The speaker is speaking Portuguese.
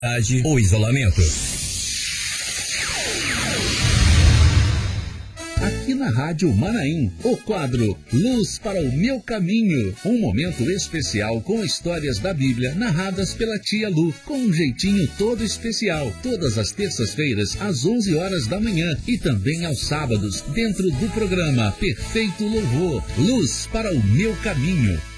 O isolamento. Aqui na Rádio Manaim, o quadro Luz para o Meu Caminho. Um momento especial com histórias da Bíblia narradas pela tia Lu, com um jeitinho todo especial. Todas as terças-feiras, às 11 horas da manhã e também aos sábados, dentro do programa Perfeito Louvor. Luz para o Meu Caminho.